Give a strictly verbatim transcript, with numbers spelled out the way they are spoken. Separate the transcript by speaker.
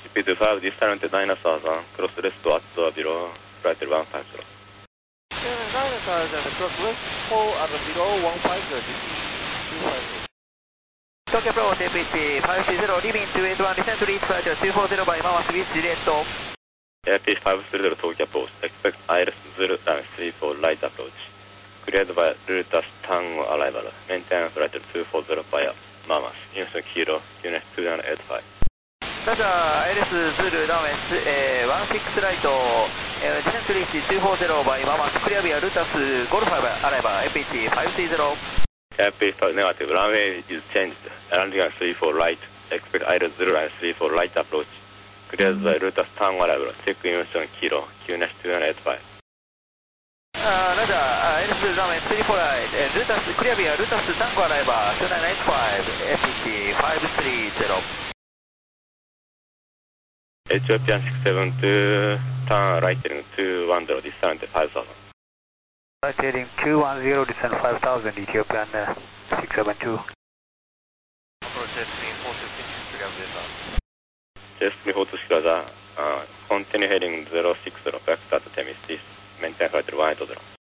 Speaker 1: Speed five, this time nine thousand, cross left at the below, flight one five zero.
Speaker 2: nine thousand, cross left four at the below one five zero, two five zero. Tokyo Bravo, tape pitch five three zero, leaving two eight one, descent to reach flight two four zero by Mama Swiss, Juliet.
Speaker 1: Airfield five three zero, Tokyo Bravo, expect I L S zero and three four light approach. Cleared by Rutas Tango arrival, maintenance flight two four zero via Mamas, Houston Kilo, unit two nine eight five.
Speaker 2: ただ、アイエルエス Zulu ランウェイじゅうろくライト、ディセントリーチにひゃくよんじゅうバイママス、クリアビアルータスゴルファーアライバー エーピーエイチファイブスリーゼロ。
Speaker 1: エーピーエイチファイブ negative, runway is changed, landing at three four right, expect I L S zero and three four right approach. Cleared by Rutas Tango arrival, check in Houston Kilo, Q N H two nine eight five.
Speaker 2: あー、ラジャー、アイエルエス ランウェイにじゅうよんライト、ルータス、クリアビアルータスタンゴアライバーにきゅうはちご、エーピーエイチファイブスリーゼロ。
Speaker 1: Ethiopian six seven two, turn right heading two one zero, descent five thousand.
Speaker 2: Right heading two one zero, descent five thousand, Ethiopian uh, six seven two. Approach Destiny four two six, clear data.
Speaker 1: Destiny four two six, uh, continue heading zero six zero, back start Temis, maintain flight one eight zero.